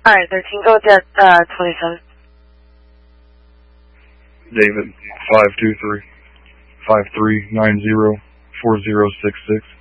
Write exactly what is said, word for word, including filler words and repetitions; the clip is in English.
Alright, thirteen, go with that, uh, twenty-seven. David, five two three, five three nine zero, four zero six six.